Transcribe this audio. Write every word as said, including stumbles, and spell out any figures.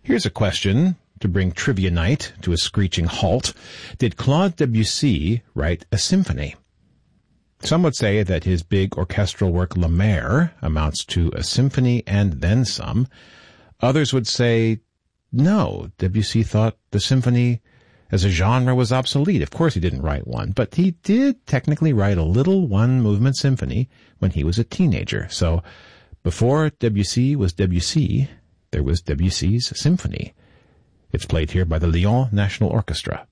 Here's a question to bring trivia night to a screeching halt. Did Claude Debussy write a symphony? Some would say that his big orchestral work La Mer amounts to a symphony and then some. Others would say, no, Debussy thought the symphony as a genre was obsolete. Of course he didn't write one, but he did technically write a little one-movement symphony when he was a teenager. So before Debussy was Debussy, there was Debussy's symphony. It's played here by the Lyon National Orchestra.